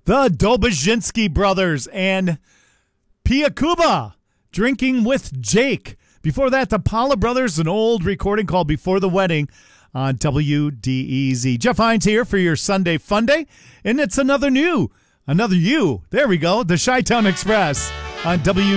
The Dobuzinski brothers and Pia Kuba, Drinking with Jake. Before that, the Paula brothers, an old recording called Before the Wedding on WDEZ. Jeff Hines here for your Sunday Fun Day, and it's another you. There we go, the Chi-Town Express on WDEZ.